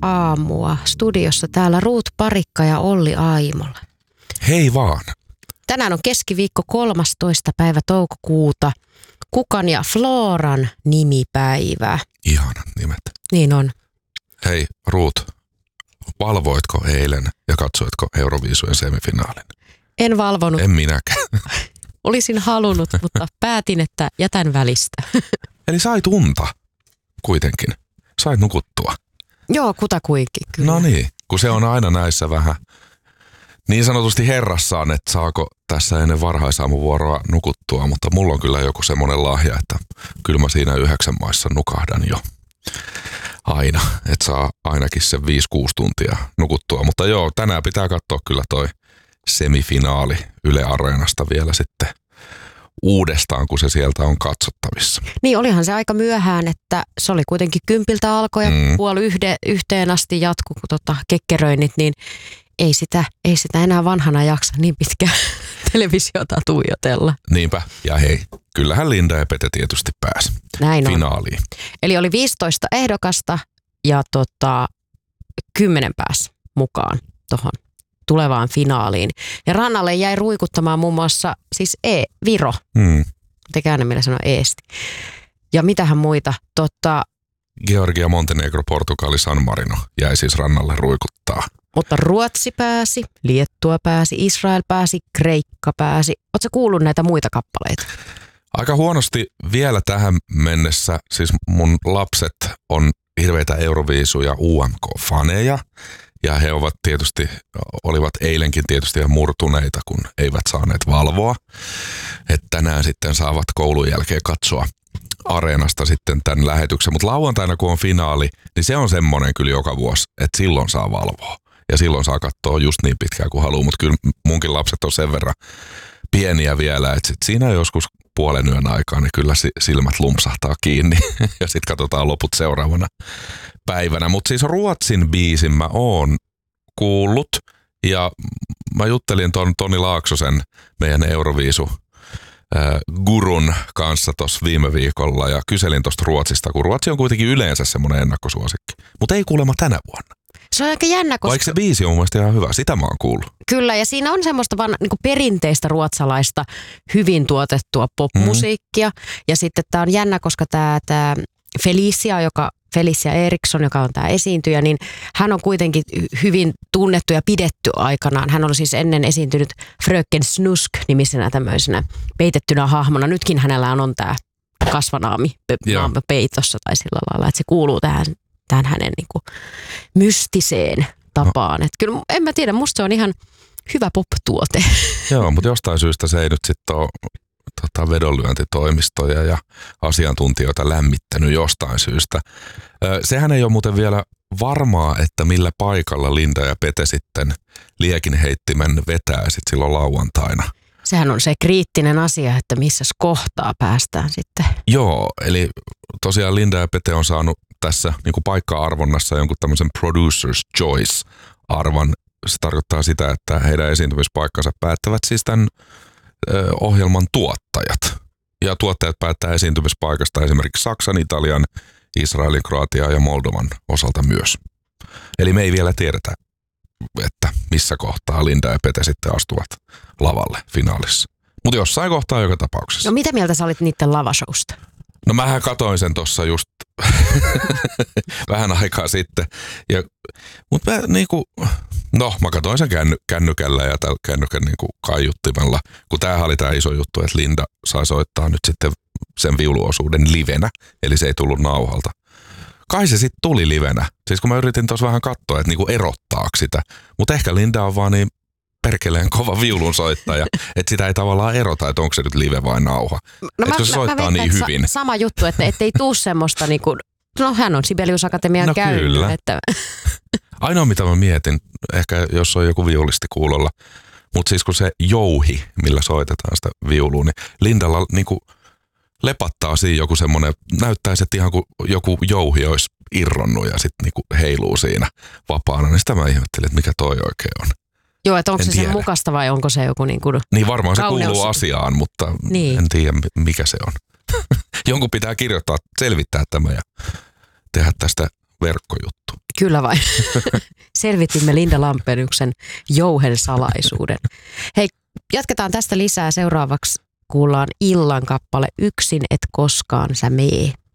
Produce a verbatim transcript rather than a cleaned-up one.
aamua. Studiossa täällä Ruut Parikka ja Olli Aimola. Hei vaan. Tänään on keskiviikko kolmastoista päivä toukokuuta. Kukan ja Floran nimipäivä. Ihanat nimet. Niin on. Hei Ruut, valvoitko eilen ja katsoitko Euroviisujen semifinaalin? En valvonut. En minäkään. Olisin halunnut, mutta päätin, että jätän välistä. Eli sait unta kuitenkin. Sait nukuttua. Joo, kutakuinkin kyllä. No niin, kun se on aina näissä vähän niin sanotusti herrassaan, että saako tässä ennen varhaisaamuvuoroa nukuttua, mutta mulla on kyllä joku semmoinen lahja, että kyllä mä siinä yhdeksän maissa nukahdan jo aina, että saa ainakin se viisi kuusi tuntia nukuttua. Mutta joo, tänään pitää katsoa kyllä toi semifinaali Yle Areenasta vielä sitten uudestaan, kun se sieltä on katsottavissa. Niin, olihan se aika myöhään, että se oli kuitenkin kympiltä alkoi ja mm. puoli yhde, yhteen asti jatku, kun tota, kekkeröinnit, niin ei sitä, ei sitä enää vanhana jaksa niin pitkään televisiota tuijotella. Niinpä, ja hei, kyllähän Linda ja Pete tietysti pääsi Näin finaaliin. On. Eli oli viisitoista ehdokasta ja tota, kymmenen pääsi mukaan tuohon tulevaan finaaliin. Ja rannalle jäi ruikuttamaan muun muassa siis E, Viro. Hmm. Tekään ne millä sanoo Eesti. Ja mitähän muita? Tota, Georgia, Montenegro, Portugali, San Marino jäi siis rannalle ruikuttaa. Mutta Ruotsi pääsi, Liettua pääsi, Israel pääsi, Kreikka pääsi. Ootko kuullut näitä muita kappaleita? Aika huonosti vielä tähän mennessä. Siis mun lapset on hirveitä Euroviisu- ja U M K-faneja. Ja he ovat tietysti, olivat eilenkin tietysti ihan murtuneita, kun eivät saaneet valvoa. Että tänään sitten saavat koulun jälkeen katsoa Areenasta sitten tämän lähetyksen. Mutta lauantaina, kun on finaali, niin se on semmoinen kyllä joka vuosi, että silloin saa valvoa. Ja silloin saa katsoa just niin pitkään kuin haluaa. Mutta kyllä munkin lapset on sen verran pieniä vielä, että sit siinä joskus puolen yön aikaa, niin kyllä silmät lumpsahtaa kiinni. Ja sitten katsotaan loput seuraavana päivänä. Mutta siis Ruotsin biisin mä oon kuullut. Ja mä juttelin ton Toni Laaksosen, meidän Euroviisu gurun kanssa tuossa viime viikolla ja kyselin tuosta Ruotsista, kun Ruotsi on kuitenkin yleensä semmoinen ennakkosuosikki. Mutta ei kuulemma tänä vuonna. Se on aika jännä, koska... Vaikka se biisi on mun mielestä ihan hyvä, sitä mä oon kuullut. Kyllä, ja siinä on semmoista vaan niin kuin perinteistä ruotsalaista hyvin tuotettua popmusiikkia. Mm. Ja sitten tää on jännä, koska tää, tää Felicia, joka, Felicia Eriksson, joka on tää esiintyjä, niin hän on kuitenkin hyvin tunnettu ja pidetty aikanaan. Hän on siis ennen esiintynyt Fröken Snusk-nimisenä tämmöisenä peitettynä hahmona. Nytkin hänellä on tää kasvanaami peitossa tai sillä lailla, että se kuuluu tähän tähän hänen niin kuin mystiseen tapaan. No. Että kyllä en mä tiedä, musta se on ihan hyvä pop-tuote. Joo, mutta jostain syystä se ei nyt sitten ole tota, vedonlyöntitoimistoja ja asiantuntijoita lämmittänyt jostain syystä. Ö, sehän ei ole muuten vielä varmaa, että millä paikalla Linda ja Pete sitten liekinheittimen vetää sitten silloin lauantaina. Sehän on se kriittinen asia, että missä kohtaa päästään sitten. Joo, eli tosiaan Linda ja Pete on saanut tässä niin kuin paikka-arvonnassa jonkun tämmöisen Producer's Choice-arvon. Se tarkoittaa sitä, että heidän esiintymispaikkansa päättävät siis tämän ö, ohjelman tuottajat. Ja tuottajat päättää esiintymispaikasta esimerkiksi Saksan, Italian, Israelin, Kroatian ja Moldovan osalta myös. Eli me ei vielä tiedetä, että missä kohtaa Linda ja Pete sitten astuvat lavalle finaalissa. Mutta jossain kohtaa joka tapauksessa. No mitä mieltä sä olit niiden lavashowsta? No mähän katoin sen tuossa just vähän aikaa sitten. Ja, mutta mä niinku, no mä katoin sen känny, kännykällä ja tällä kännykän niinku kaiuttimella. Kun tämähän oli tää iso juttu, että Linda sai soittaa nyt sitten sen viuluosuuden livenä. Eli se ei tullut nauhalta. Kai se sitten tuli livenä. Siis kun mä yritin tuossa vähän katsoa, että niinku erottaako sitä. Mutta ehkä Linda on vaan niin perkeleen kova viulunsoittaja, että sitä ei tavallaan erota, että onko se nyt live vai nauha. No että mä, se soittaa mä niin hyvin. Sa- sama juttu, että ettei tuu semmoista niinku, no hän on Sibelius Akatemian no käynyt. Kyllä. Että... Ainoa mitä mä mietin, ehkä jos on joku viulisti kuulolla, mutta siis kun se jouhi, millä soitetaan sitä viulua, niin Lindalla niinku lepattaa siinä joku semmoinen, näyttäisi, että ihan kuin joku jouhi olisi irronnut ja sitten niinku heiluu siinä vapaana, niin sitä mä ihmettelin, että mikä toi oikein on. Joo, että onko en se tiedä. Sen mukaista vai onko se joku niin kuin Niin varmaan kauneus. Se kuuluu asiaan, mutta niin. En tiedä mikä se on. Jonkun pitää kirjoittaa, selvittää tämä ja tehdä tästä verkkojuttu. Kyllä vain. Selvitimme Linda Lampeniuksen jouhen salaisuuden. Hei, jatketaan tästä lisää. Seuraavaksi kuullaan illan kappale Yksin et koskaan sä mee.